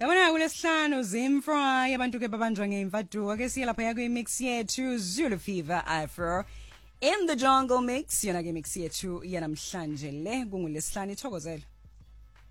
Yabona kulesihlanu Zimfry abantu ke babanjwa ngeimfaduko ke siya lapha yakho imix yethu Zulu Fever Afro in the Jungle mix yona ke mix yethu yanamhlanje le kungulesihlanu ithokozela